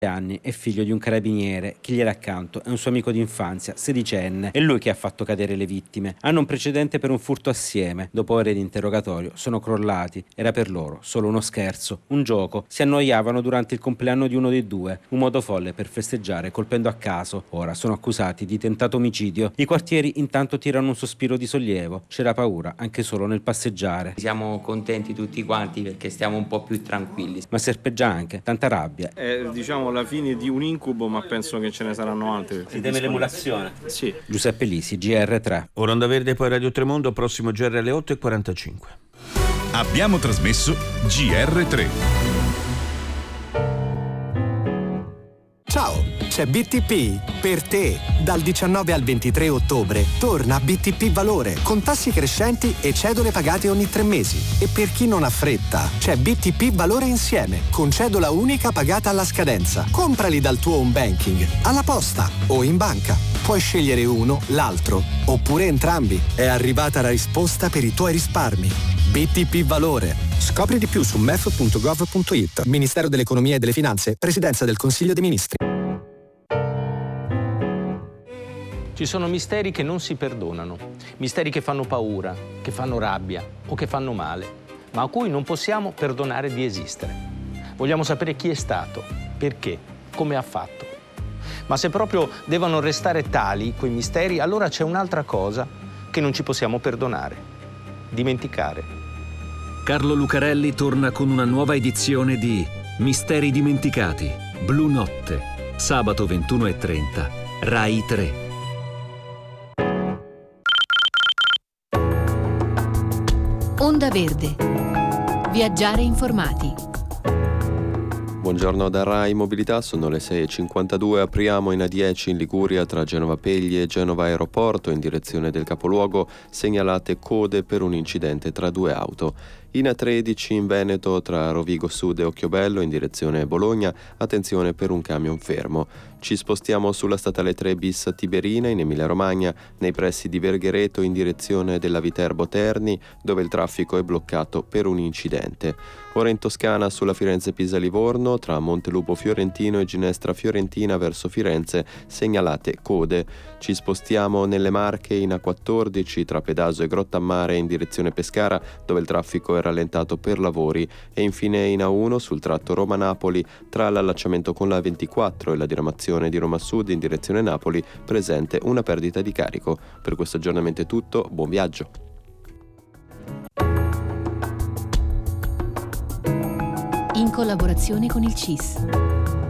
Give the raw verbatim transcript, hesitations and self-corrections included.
anni, è figlio di un carabiniere, chi gli era accanto è un suo amico d'infanzia, sedicenne, è lui che ha fatto cadere le vittime. Hanno un precedente per un furto assieme, dopo ore di interrogatorio sono crollati, era per loro solo uno scherzo, un gioco, si annoiavano durante il compleanno di uno dei due, un modo folle per festeggiare colpendo a caso, ora sono accusati di tentato omicidio. I quartieri intanto tirano un sospiro di sollievo, c'era paura anche solo nel passeggiare. Siamo contenti tutti quanti perché stiamo un po' più tranquilli. Ma serpeggia anche tanta rabbia. È diciamo la fine di un incubo, ma penso che ce ne saranno altri. Si teme l'emulazione? Sì. Giuseppe Lisi, G R tre. Ora Onda Verde, poi Radio Tremondo, prossimo G R alle otto e quarantacinque. Abbiamo trasmesso G R tre. Ciao, c'è B T P per te. Dal diciannove al ventitré ottobre torna B T P Valore con tassi crescenti e cedole pagate ogni tre mesi. E per chi non ha fretta, c'è B T P Valore Insieme con cedola unica pagata alla scadenza. Comprali dal tuo home banking, alla posta o in banca. Puoi scegliere uno, l'altro oppure entrambi. È arrivata la risposta per i tuoi risparmi. B T P Valore. Scopri di più su m e f punto gov punto i t. Ministero dell'Economia e delle Finanze, Presidenza del Consiglio dei Ministri. Ci sono misteri che non si perdonano, misteri che fanno paura, che fanno rabbia o che fanno male, ma a cui non possiamo perdonare di esistere. Vogliamo sapere chi è stato, perché, come ha fatto. Ma se proprio devono restare tali quei misteri, allora c'è un'altra cosa che non ci possiamo perdonare: dimenticare. Carlo Lucarelli torna con una nuova edizione di Misteri dimenticati, Blu Notte, sabato ventuno e trenta, Rai tre. Onda Verde. Viaggiare informati. Buongiorno da Rai Mobilità, sono le sei e cinquantadue, apriamo in A dieci in Liguria tra Genova Pegli e Genova Aeroporto in direzione del capoluogo, segnalate code per un incidente tra due auto. In A tredici in Veneto tra Rovigo Sud e Occhiobello in direzione Bologna, attenzione per un camion fermo. Ci spostiamo sulla statale tre bis Tiberina in Emilia Romagna, nei pressi di Verghereto in direzione della Viterbo Terni, dove il traffico è bloccato per un incidente. Ora in Toscana sulla Firenze-Pisa Livorno, tra Montelupo Fiorentino e Ginestra Fiorentina verso Firenze, segnalate code. Ci spostiamo nelle Marche in A quattordici tra Pedaso e Grottammare in direzione Pescara, dove il traffico è rallentato per lavori, e infine in A uno sul tratto Roma-Napoli tra l'allacciamento con la ventiquattro e la diramazione di Roma Sud in direzione Napoli, presente una perdita di carico. Per questo aggiornamento è tutto, buon viaggio. In collaborazione con il C I S.